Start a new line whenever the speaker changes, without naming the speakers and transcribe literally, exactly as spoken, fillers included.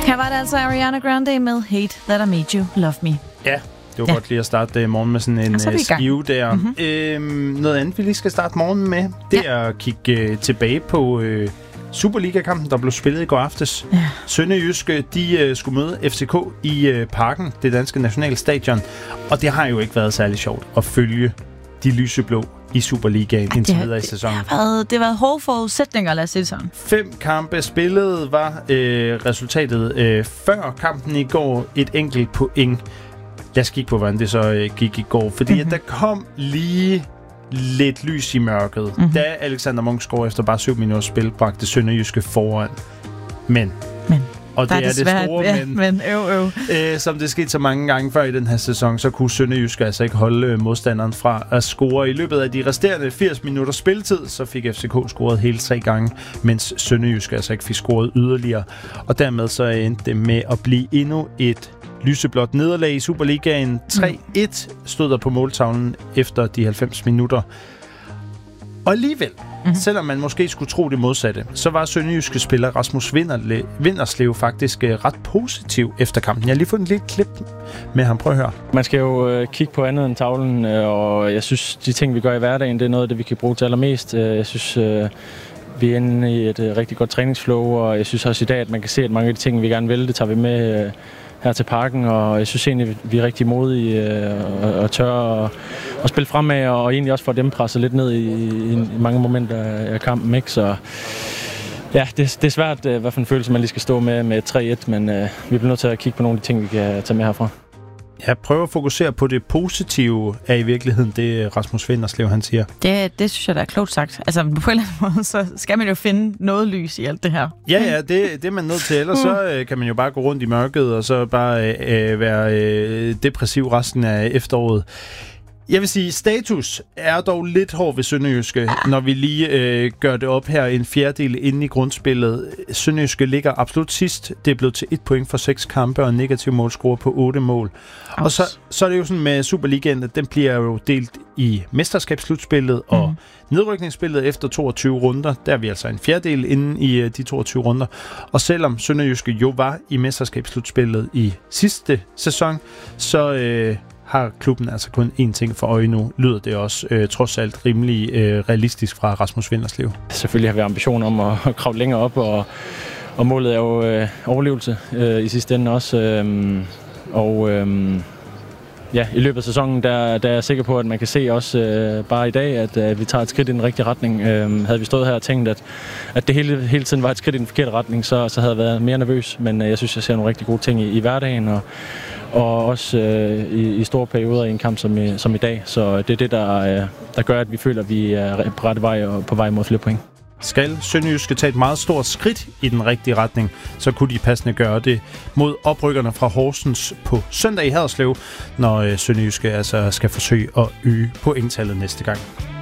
Her var det altså Ariana Grande med Hate That I Made You Love Me.
Ja, det var ja. godt lige at starte morgen med sådan en skive der. Mm-hmm. Øhm, noget andet, vi lige skal starte morgen med, det ja. er at kigge øh, tilbage på øh, Superliga-kampen, der blev spillet i går aftes. Ja. Sønderjyske, de øh, skulle møde F C K i øh, Parken, det danske nationalstadion. Og det har jo ikke været særlig sjovt at følge de lyseblå i Superligaen indtil videre i sæsonen.
Det har været, det har været hårde forudsætninger, lad os sige det sådan.
Fem kampe spillet var øh, resultatet øh, før kampen i går. Et enkelt point. Lad os kigge på, hvordan det så øh, gik i går. Fordi mm-hmm. at der kom lige lidt lys i mørket. Mm-hmm. Da Alexander Munchsgaard efter bare syv minutter spil bragte Sønderjyske foran. Men... men. Og det er, er det svært, store, ja, men,
men øv, øv.
Øh, som det skete så mange gange før i den her sæson, så kunne Sønderjyske altså ikke holde modstanderen fra at score. I løbet af de resterende firs minutter spilletid, så fik F C K scoret hele tre gange, mens Sønderjyske altså ikke fik scoret yderligere. Og dermed så endte det med at blive endnu et lyseblåt nederlag i Superligaen. tre et stod der på måltavlen efter de halvfems minutter. Og alligevel, mm-hmm. selvom man måske skulle tro det modsatte, så var sønderjyske spiller Rasmus Vinderle- Vinderslev faktisk uh, ret positiv efter kampen. Jeg har lige fået en lille klip med ham. Prøv at høre.
Man skal jo uh, kigge på andet end tavlen, uh, og jeg synes, de ting, vi gør i hverdagen, det er noget af det, vi kan bruge til allermest. Uh, jeg synes, uh, vi er inde i et uh, rigtig godt træningsflow, og jeg synes også i dag, at man kan se, at mange af de ting, vi gerne vil, det tager vi med uh, her til Parken, og jeg synes egentlig, vi er rigtig modige øh, og, og tør at, at spille fremad, og egentlig også få dem presset lidt ned i, i, i mange momenter af kampen, ikke? Så ja, det, det er svært, øh, hvad for en følelse man lige skal stå med med tre et, men øh, vi bliver nødt til at kigge på nogle af de ting, vi kan tage med herfra.
Jeg prøver at fokusere på det positive af i virkeligheden, det Rasmus Vinderslev, han siger.
Det, det synes jeg, der er klogt sagt. Altså på en eller anden måde, så skal man jo finde noget lys i alt det her.
Ja, ja, det, det er man nødt til. Ellers så øh, kan man jo bare gå rundt i mørket, og så bare øh, være øh, depressiv resten af efteråret. Jeg vil sige, status er dog lidt hård ved Sønderjyske, når vi lige øh, gør det op her en fjerdedel inde i grundspillet. Sønderjyske ligger absolut sidst. Det er blevet til et point for seks kampe og en negativ målscore på otte mål. Aus. Og så, så er det jo sådan med Superligaen, at den bliver jo delt i mesterskabsslutspillet mm. og nedrykningsspillet efter toogtyve runder. Der er vi altså en fjerdedel inde i uh, de toogtyve runder. Og selvom Sønderjyske jo var i mesterskabsslutspillet i sidste sæson, så... Øh, har klubben altså kun én ting for øje nu, lyder det også øh, trods alt rimelig øh, realistisk fra Rasmus Vinderslev.
Selvfølgelig har vi ambition om at, at kravle længere op, og, og målet er jo øh, overlevelse øh, i sidste ende også. Øh, og øh, ja, i løbet af sæsonen, der, der er jeg sikker på, at man kan se også øh, bare i dag, at øh, vi tager et skridt i den rigtige retning. Øh, havde vi stået her og tænkt, at, at det hele, hele tiden var et skridt i den forkerte retning, så, så havde jeg været mere nervøs. Men øh, jeg synes, jeg ser nogle rigtig gode ting i, i hverdagen, og og også øh, i, i store perioder i en kamp som i, som i dag. Så det er det, der, øh, der gør, at vi føler, at vi er på rette vej og på vej mod flere point.
Skal Sønderjyske tage et meget stort skridt i den rigtige retning, så kunne de passende gøre det mod oprykkerne fra Horsens på søndag i Haderslev, når øh, Sønderjyske altså skal forsøge at øge pointtallet næste gang.